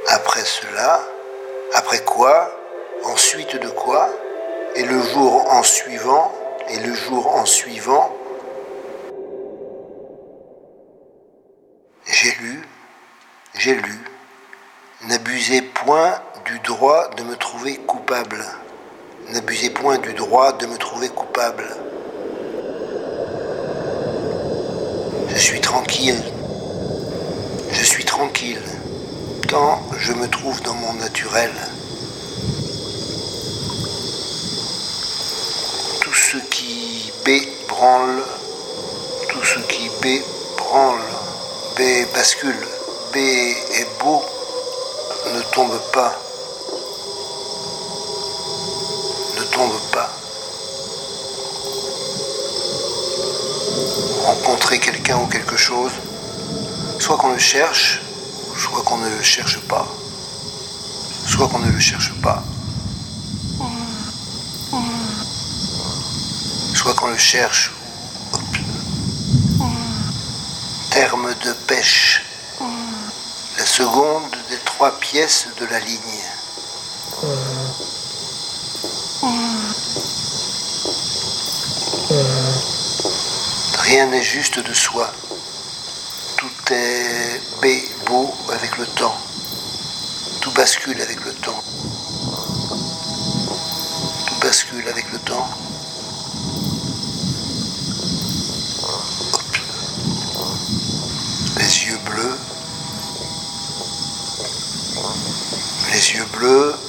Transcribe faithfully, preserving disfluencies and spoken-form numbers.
Après cela, après quoi, ensuite de quoi, et le jour en suivant, et le jour en suivant, j'ai lu, j'ai lu, n'abusez point du droit de me trouver coupable. N'abusez point du droit de me trouver coupable. Je suis tranquille. Je suis tranquille. Tant je me trouve dans mon naturel. Tout ce qui bébranle, tout ce qui bébranle, bé bascule, bé est beau, ne tombe pas. Ne tombe pas. Rencontrer quelqu'un ou quelque chose, soit qu'on le cherche, soit qu'on ne le cherche pas. Soit qu'on ne le cherche pas. Soit qu'on le cherche. Terme de pêche. La seconde des trois pièces de la ligne. Rien n'est juste de soi. Tout est bé, beau avec le temps. Tout bascule avec le temps. Tout bascule avec le temps. Hop. Les yeux bleus. Les yeux bleus.